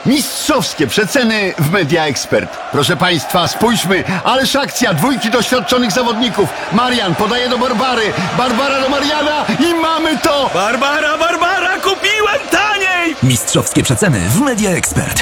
Mistrzowskie przeceny w Media Expert. Proszę Państwa, spójrzmy, ależ akcja, dwójki doświadczonych zawodników. Marian podaje do Barbary, Barbara do Mariana i mamy to! Barbara, kupiłem taniej! Mistrzowskie przeceny w Media Expert.